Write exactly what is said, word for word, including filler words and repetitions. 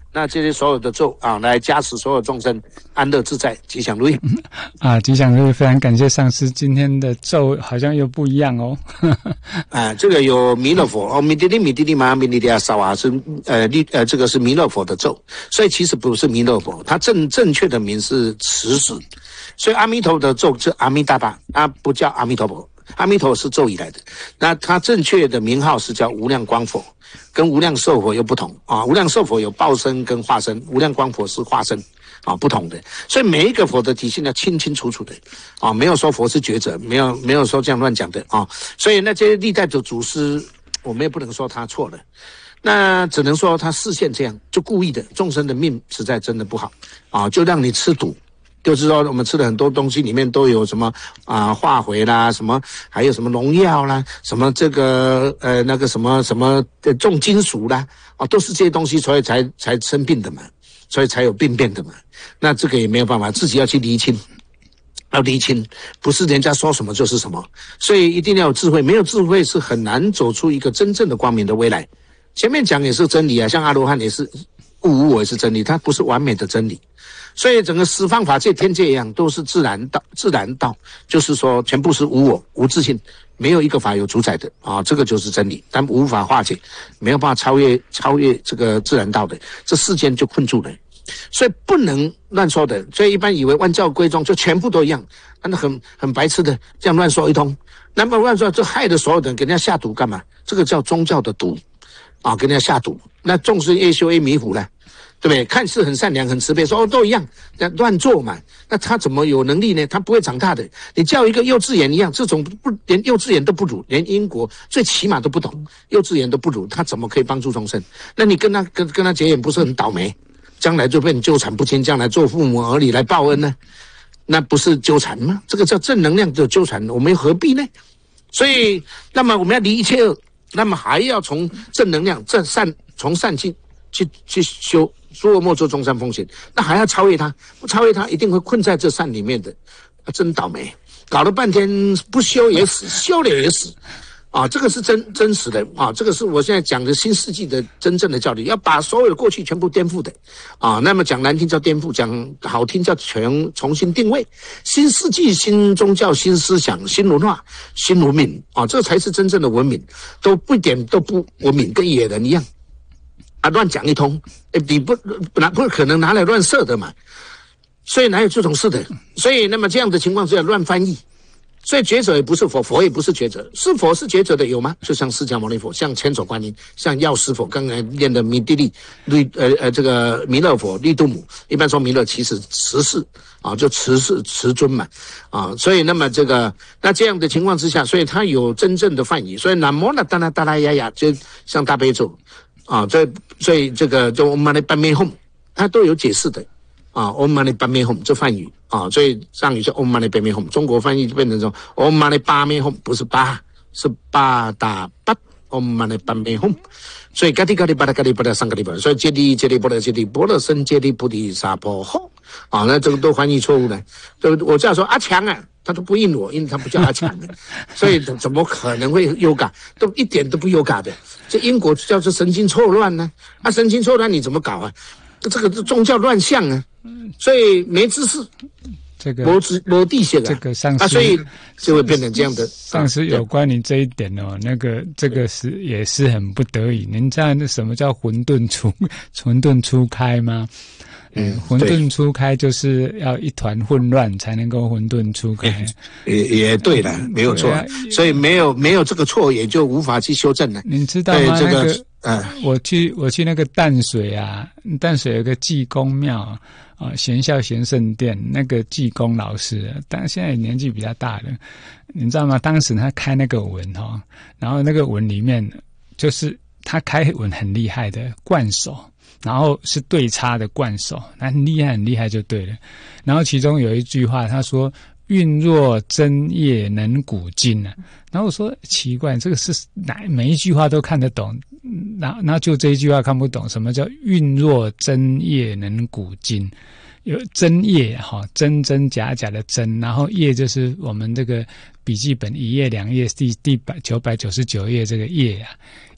那这些所有的咒啊，来加持所有众生安乐自在，吉祥如意。 啊，吉祥如意，非常感谢上师，今天的咒好像又不一样哦。 啊，这个有弥勒佛哦，弥滴哩弥滴哩玛弥滴哩阿萨瓦是呃利呃这个是弥勒佛的咒，所以其实不是弥勒佛，它正正确的名是慈氏，所以阿弥陀佛的咒是阿弥达巴，它不叫阿弥陀佛。阿弥陀是咒语来的，那它正确的名号是叫无量光佛，跟无量寿佛又不同啊。无量寿佛有报身跟化身，无量光佛是化身啊，不同的。所以每一个佛的体系要清清楚楚的啊，没有说佛是觉者，没有没有说这样乱讲的啊。所以那些历代的祖师，我们也不能说他错了，那只能说他视线这样，就故意的。众生的命实在真的不好啊，就让你吃毒。就是说，我们吃的很多东西里面都有什么啊化肥啦，什么还有什么农药啦，什么这个呃那个什么什么的重金属啦，啊，都是这些东西，所以才才生病的嘛，所以才有病变的嘛。那这个也没有办法，自己要去厘清，要厘清，不是人家说什么就是什么，所以一定要有智慧，没有智慧是很难走出一个真正的光明的未来。前面讲也是真理啊，像阿罗汉也是物无我也是真理，它不是完美的真理。所以整个十方法界、天界一样，都是自然道。自然道就是说，全部是无我、无自性，没有一个法有主宰的啊，这个就是真理。但无法化解，没有办法超越超越这个自然道的，这世间就困住了。所以不能乱说的。所以一般以为万教归宗就全部都一样，那很很白痴的这样乱说一通。那么乱说就害得所有人给人家下毒干嘛？这个叫宗教的毒啊，给人家下毒。那众生越修越迷糊了。对不对？看似很善良、很慈悲，说哦都一样，乱做嘛。那他怎么有能力呢？他不会长大的。你叫一个幼稚园一样，这种不连幼稚园都不如，连英国最起码都不懂，幼稚园都不如，他怎么可以帮助众生？那你跟他跟跟他结缘，不是很倒霉？将来就被你纠缠不清，将来做父母儿女来报恩呢？那不是纠缠吗？这个叫正能量的纠缠，我们何必呢？所以，那么我们要离一切恶，那么还要从正能量、正善、从善去去去修。诸恶莫作，众善奉行，那还要超越它，不超越它，一定会困在这善里面的，啊、真倒霉！搞了半天不修也死，修了也死，啊，这个是真真实的啊，这个是我现在讲的新世纪的真正的教理，要把所有的过去全部颠覆的，啊，那么讲难听叫颠覆，讲好听叫全重新定位，新世纪新宗教、新思想、新文化、新文明，啊，这才是真正的文明，都不一点都不文明，跟野人一样。啊，乱讲一通，诶，你不本来不可能拿来乱射的嘛，所以哪有这种事的？所以那么这样的情况之下乱翻译，所以觉者也不是佛，佛也不是觉者，是佛是觉者的有吗？就像释迦牟尼佛，像千手观音，像药师佛，刚才念的弥地利律呃呃这个弥勒佛、利度母，一般说弥勒其实慈氏啊，就慈氏慈尊嘛啊，所以那么这个那这样的情况之下，所以他有真正的梵语，所以南无那达那达拉雅雅，就像大悲咒。啊，所以所以这个就 Om Mani Padme Hum， 它都有解释的啊。Om Mani Padme Hum 这梵语啊，所以上语叫 Om Mani Padme Hum， 中国翻译就变成说 Om Mani Padme Hum， 不是八，是八打八 Om Mani Padme Hum。所以嘎滴嘎滴巴达嘎滴巴达上嘎滴巴达，所以揭谛揭谛波罗揭谛波罗僧揭谛菩提萨婆诃啊，那这个都翻译错误的。就我这样说阿强啊，他都不应我，因为他不叫阿强的，所以怎么可能会优嘎？都一点都不优嘎的。这因果叫做神经错乱呢、啊，啊，神经错乱你怎么搞啊？这个宗教乱象啊，所以没知识， 这个没知没地线啊， 这个上师、 啊，所以就会变成这样的。 上师有关于这一点哦，那个这个是也是很不得已。您知道那什么叫混沌初混沌初开吗？嗯，混沌初开就是要一团混乱才能够混沌初开， 也也对了，没有错，所以没有没有这个错，也就无法去修正了。 你知道吗？ 这个， 那个， 嗯， 我去我去那个淡水啊，淡水有个济公庙啊，贤孝贤圣殿，那个济公老师，但现在年纪比较大了，你知道吗？当时他开那个文哈，然后那个文里面就是他开文很厉害的灌手。然后是对差的灌手，很厉害很厉害就对了。然后其中有一句话，他说运若真业能古今啊。然后我说奇怪，这个是哪每一句话都看得懂，然后然后就这一句话看不懂，什么叫运若真业能古今？有真业哈，真真假假的真，然后页就是我们这个笔记本一页两页第第百九百九十九页这个页啊。